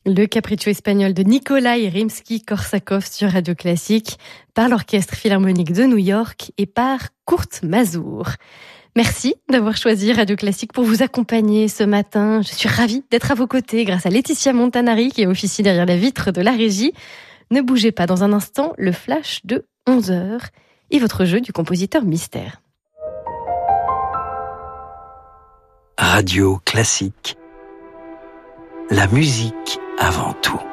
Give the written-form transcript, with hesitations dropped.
Le capriccio espagnol de Nikolai Rimsky-Korsakov sur Radio Classique par l'Orchestre Philharmonique de New York et par Kurt Masur. Merci d'avoir choisi Radio Classique pour vous accompagner ce matin. Je suis ravie d'être à vos côtés grâce à Laetitia Montanari qui officie derrière la vitre de la régie. Ne bougez pas, dans un instant, le flash de 11h et votre jeu du compositeur mystère. Radio Classique. La musique avant tout.